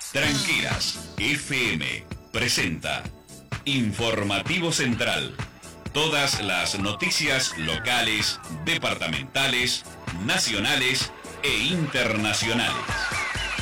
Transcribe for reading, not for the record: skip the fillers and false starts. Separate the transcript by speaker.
Speaker 1: Tranqueras FM presenta Informativo Central. Todas las noticias locales, departamentales, nacionales e internacionales.